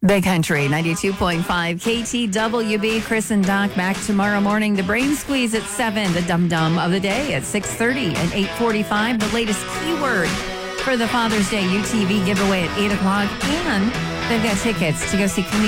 Big Country 92.5 KTWB. Chris and Doc back tomorrow morning. The Brain Squeeze at 7. The Dum Dum of the Day at 6:30 and 8:45. The latest keyword for the Father's Day UTV giveaway at 8 o'clock. And they've got tickets to go see